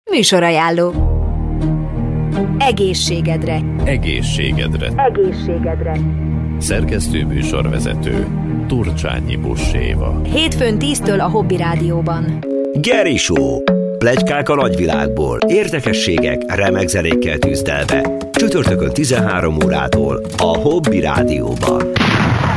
Műsorajánló. Egészségedre. Egészségedre. Egészségedre. Szerkesztő műsorvezető Turcsányi Buss-Éva. Hétfőn 10-től a Hobby Rádióban. Geri Show. Pletykák a nagyvilágból, érdekességek, remek zenékkel tűzdelve. Csütörtökön 13 órától a Hobby Rádióban.